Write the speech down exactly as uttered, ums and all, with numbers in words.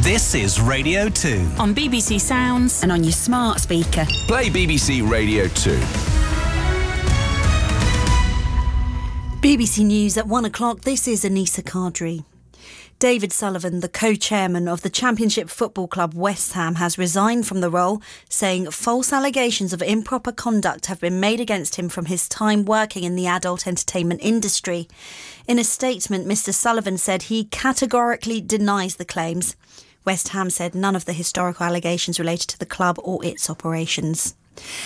This is Radio two. On B B C Sounds and on your smart speaker. Play B B C Radio two. B B C News at one o'clock. This is Anissa Kadri. David Sullivan, the co-chairman of the Championship football club West Ham, has resigned from the role, saying false allegations of improper conduct have been made against him from his time working in the adult entertainment industry. In a statement, Mr Sullivan said he categorically denies the claims. West Ham said none of the historical allegations related to the club or its operations.